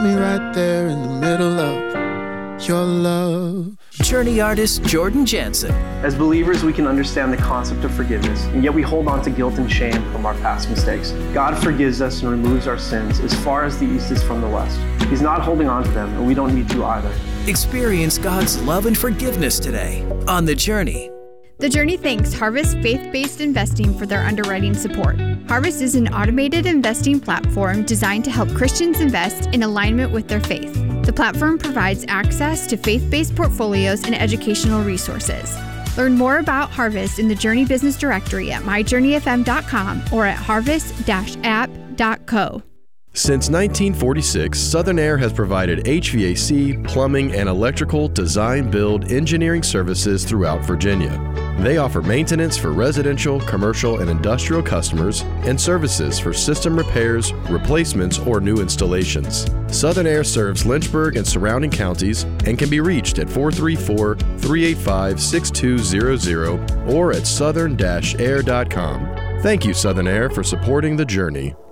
me right there in the middle of your love. Journey artist Jordan Jansen. As believers, we can understand the concept of forgiveness, and yet we hold on to guilt and shame from our past mistakes. God forgives us and removes our sins as far as the east is from the west. He's not holding on to them, and we don't need to either. Experience God's love and forgiveness today on The Journey. The Journey thanks Harvest Faith-Based Investing for their underwriting support. Harvest is an automated investing platform designed to help Christians invest in alignment with their faith. The platform provides access to faith-based portfolios and educational resources. Learn more about Harvest in the Journey Business Directory at myjourneyfm.com or at harvest-app.co. Since 1946, Southern Air has provided HVAC, plumbing, and electrical design, build, engineering services throughout Virginia. They offer maintenance for residential, commercial, and industrial customers and services for system repairs, replacements, or new installations. Southern Air serves Lynchburg and surrounding counties and can be reached at 434-385-6200 or at southern-air.com. Thank you, Southern Air, for supporting The Journey.